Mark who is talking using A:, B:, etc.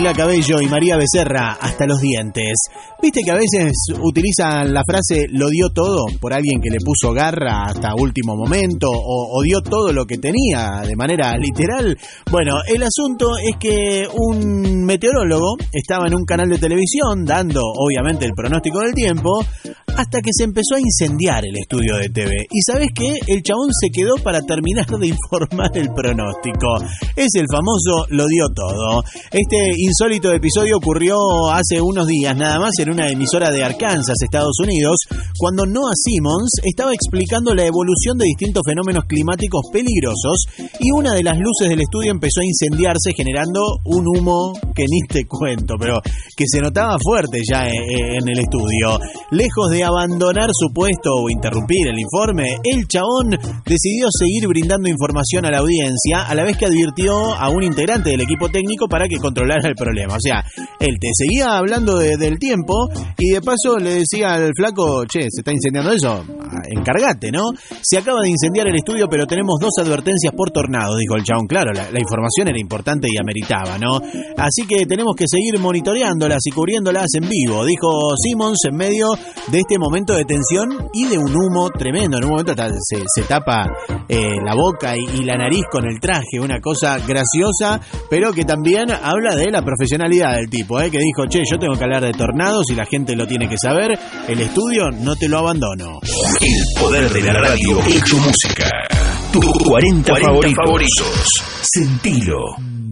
A: Camila Cabello y María Becerra hasta los dientes. ¿Viste que a veces utilizan la frase lo dio todo por alguien que le puso garra hasta último momento o dio todo lo que tenía de manera literal? Bueno, el asunto es que un meteorólogo estaba en un canal de televisión dando obviamente el pronóstico del tiempo hasta que se empezó a incendiar el estudio de TV. ¿Y sabés qué? El chabón se quedó para terminar de informar el pronóstico. Es el famoso lo dio todo. Este insólito episodio ocurrió hace unos días nada más en una emisora de Arkansas, Estados Unidos, cuando Noah Simmons estaba explicando la evolución de distintos fenómenos climáticos peligrosos y una de las luces del estudio empezó a incendiarse generando un humo que ni te cuento, pero que se notaba fuerte ya en el estudio. Lejos de abandonar su puesto o interrumpir el informe, el chabón decidió seguir brindando información a la audiencia, a la vez que advirtió a un integrante del equipo técnico para que controlara el problema. O sea, él te seguía hablando del tiempo y de paso le decía al flaco, che, se está incendiando eso, encárgate, ¿no? Se acaba de incendiar el estudio, pero tenemos 2 advertencias por tornado, dijo el chabón. Claro, la información era importante y ameritaba, ¿no? Así que tenemos que seguir monitoreándolas y cubriéndolas en vivo, dijo Simmons en medio de este momento de tensión y de un humo tremendo. En un momento se tapa la boca y la nariz con el traje, una cosa graciosa, pero que también habla de la profesionalidad del tipo, que dijo, che, yo tengo que hablar de tornados y la gente lo tiene que saber, el estudio no te lo abandono.
B: El poder de la radio hecho música. Tus 40 favoritos. Sentilo.